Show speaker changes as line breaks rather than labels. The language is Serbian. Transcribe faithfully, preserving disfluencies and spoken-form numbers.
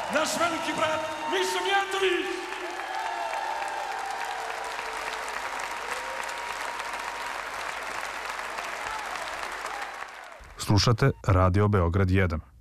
naš veliki brat Miša Mijatović.
Slušate Radio Beograd jedan.